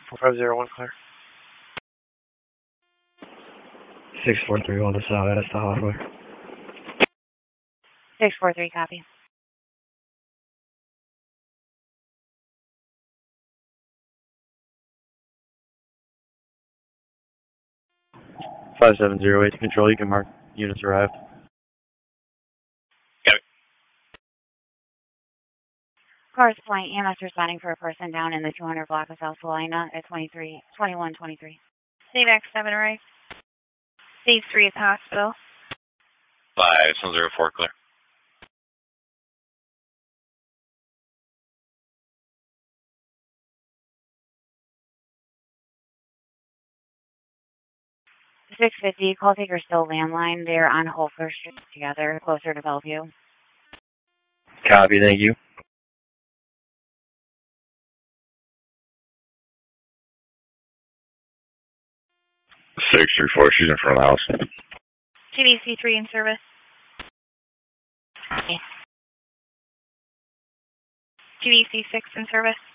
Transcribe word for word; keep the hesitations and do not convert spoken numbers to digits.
four five zero one, clear. six four three one to South, that's the Highway. six four three, copy. five seven zero eight to control, you can mark units arrived. Copy. Cars Point, E M S responding for a person down in the two hundred block of South Salina at twenty-three, twenty-one twenty-three. Save X seven, right? Save three at the hospital. five seven zero four, clear. six fifty, call taker still landline. They're on Holker Street together, closer to Bellevue. Copy, thank you. six three four, she's in front of the house. G D C three in service. Okay. G D C six in service.